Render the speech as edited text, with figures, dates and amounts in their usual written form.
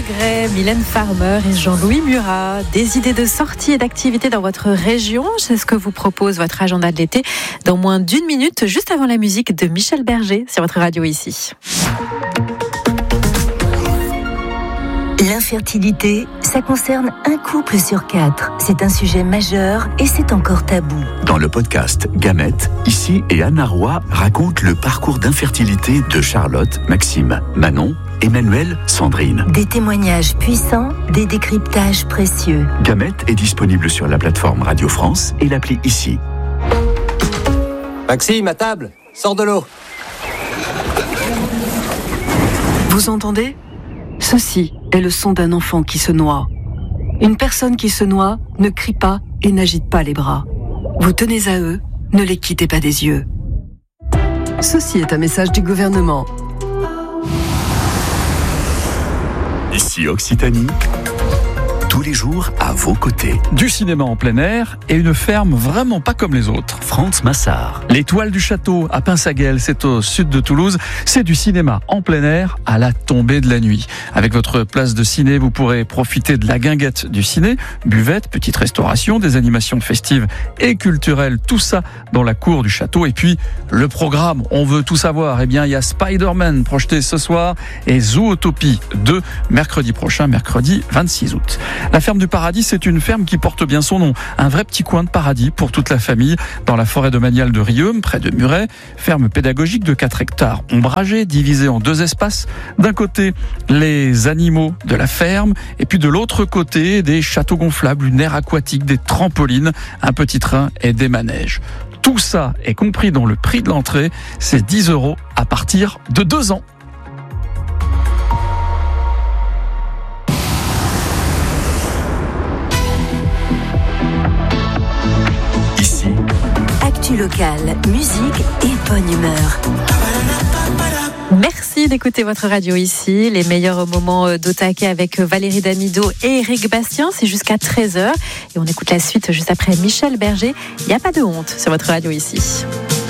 Magret, Mylène Farmer et Jean-Louis Murat. Des idées de sorties et d'activités dans votre région, c'est ce que vous propose votre agenda de l'été dans moins d'une minute, juste avant la musique de Michel Berger sur votre radio ici. L'infertilité, ça concerne un couple sur 4. C'est un sujet majeur et c'est encore tabou. Dans le podcast Gamètes, ici et Anna Roy raconte le parcours d'infertilité de Charlotte, Maxime, Manon, Emmanuel, Sandrine. Des témoignages puissants, des décryptages précieux. Gamètes est disponible sur la plateforme Radio France et l'appli ici. Maxime, à table, sors de l'eau. Vous entendez ? Ceci est le son d'un enfant qui se noie. Une personne qui se noie ne crie pas et n'agite pas les bras. Vous tenez à eux, ne les quittez pas des yeux. Ceci est un message du gouvernement. Ici Occitanie, tous les jours à vos côtés. Du cinéma en plein air et une ferme vraiment pas comme les autres. France Massard. L'Étoile du Château à Pinsaguel, c'est au sud de Toulouse. C'est du cinéma en plein air à la tombée de la nuit. Avec votre place de ciné, vous pourrez profiter de la guinguette du ciné, buvette, petite restauration, des animations festives et culturelles, tout ça dans la cour du château. Et puis, le programme, on veut tout savoir. Eh bien, il y a Spider-Man projeté ce soir et Zootopie 2 mercredi prochain, mercredi 26 août. La ferme du Paradis, c'est une ferme qui porte bien son nom. Un vrai petit coin de paradis pour toute la famille dans la forêt domaniale de Rieume, près de Muret. Ferme pédagogique de 4 hectares ombragée, divisée en 2 espaces. D'un côté, les animaux de la ferme et puis de l'autre côté, des châteaux gonflables, une aire aquatique, des trampolines, un petit train et des manèges. Tout ça est compris dans le prix de l'entrée. C'est 10 € à partir de 2 ans. Actu locale, musique et bonne humeur. Merci d'écouter votre radio ici. Les meilleurs moments d'Otake avec Valérie Damido et Eric Bastien, c'est jusqu'à 13h. Et on écoute la suite juste après Michel Berger. Il n'y a pas de honte sur votre radio ici.